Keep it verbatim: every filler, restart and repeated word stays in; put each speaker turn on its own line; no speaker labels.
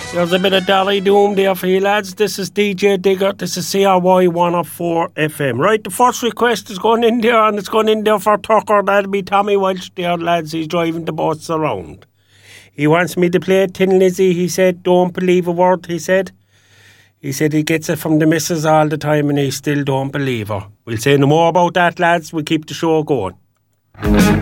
There's a bit of Dolly Doom there for you lads. This is D J Digger. This is C R Y one oh four F M. Right, the first request is going in there, and it's going in there for Tucker. That'll be Tommy Welch there, lads. He's driving the bus around. He wants me to play Tin Lizzy. He said, don't believe a word, he said. He said he gets it from the missus all the time and he still don't believe her. We'll say no more about that, lads. We'll keep the show going.